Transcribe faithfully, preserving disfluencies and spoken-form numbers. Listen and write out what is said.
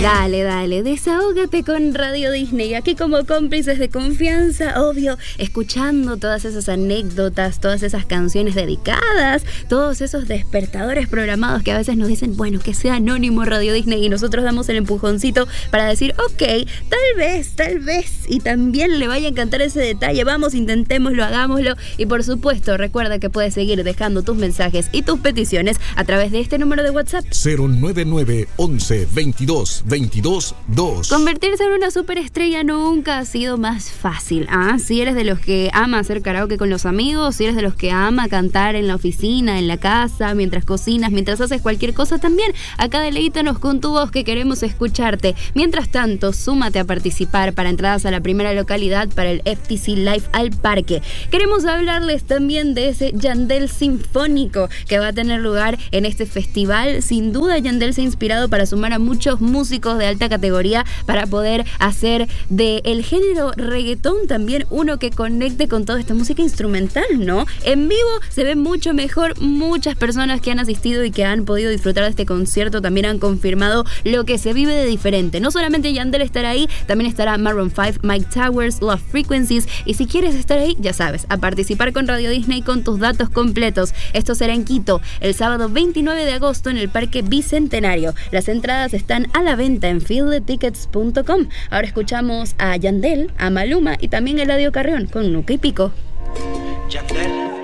Dale, dale, desahógate con Radio Disney, aquí como cómplices de confianza, obvio, escuchando todas esas anécdotas, todas esas canciones dedicadas, todos esos despertadores programados que a veces nos dicen, bueno, que sea anónimo Radio Disney, y nosotros damos el empujoncito para decir, ok, tal vez, tal vez, y también le vaya a encantar ese detalle, vamos, intentémoslo, hagámoslo, y por supuesto, recuerda que puedes seguir dejando tus mensajes y tus peticiones a través de este número de WhatsApp cero nueve nueve once veintidós veintidós dos. Convertirse en una superestrella nunca ha sido más fácil. ¿Ah? Si eres de los que ama hacer karaoke con los amigos, si eres de los que ama cantar en la oficina, en la casa, mientras cocinas, mientras haces cualquier cosa también, acá deleítanos con tu voz que queremos escucharte. Mientras tanto, súmate a participar para entradas a la primera localidad para el F T C Live al Parque. Queremos hablarles también de ese Yandel Sinfónico que va a tener lugar en este festival. Sin duda, Yandel se ha inspirado para sumar a muchos músicos de alta categoría para poder hacer del género reggaetón también uno que conecte con toda esta música instrumental, ¿no? En vivo se ve mucho mejor. Muchas personas que han asistido y que han podido disfrutar de este concierto también han confirmado lo que se vive de diferente. No solamente Yandel estará ahí, también estará Maroon cinco, Mike Towers, Love Frequencies, y si quieres estar ahí, ya sabes, a participar con Radio Disney con tus datos completos. Esto será en Quito, el sábado veintinueve de agosto en el Parque Bicentenario. Las entradas están a la venta en feel the tickets punto com. Ahora escuchamos a Yandel, a Maluma y también a Eladio Carrión con Nuca y Pico. Yandel.